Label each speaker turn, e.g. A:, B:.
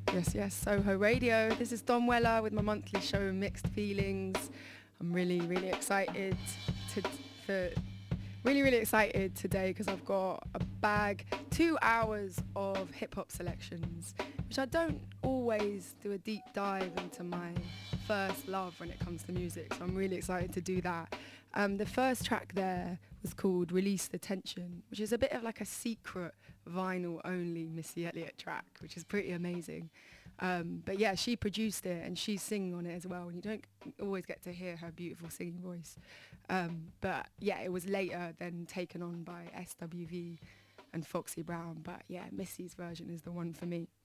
A: Yes, yes, Soho Radio. This is Don Weller with my monthly show Mixed Feelings. I'm really, really excited to for really, really excited today because I've got a bag, 2 hours of hip hop selections, which I don't always do a deep dive into my first love when it comes to music. So I'm really excited to do that. The first track there was called Release the Tension, which is a bit of like a secret vinyl only Missy Elliott track, which is pretty amazing. But yeah, she produced it and she's singing on it as well. And you don't always get to hear her beautiful singing voice. But yeah, it was later then taken on by SWV and Foxy Brown. But yeah, Missy's version is the one for me.